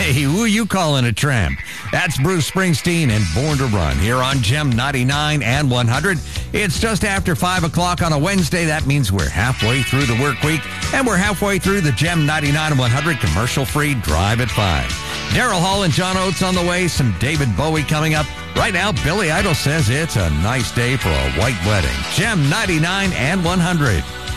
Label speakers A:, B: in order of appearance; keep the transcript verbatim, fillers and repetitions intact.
A: Hey, who you calling a tramp? That's Bruce Springsteen and Born to Run here on Gem ninety-nine and one hundred. It's just after five o'clock on a Wednesday. That means we're halfway through the work week, and we're halfway through the Gem ninety-nine and one hundred commercial-free Drive at five. Daryl Hall and John Oates on the way. Some David Bowie coming up. Right now, Billy Idol says it's a nice day for a white wedding. Gem ninety-nine and one hundred.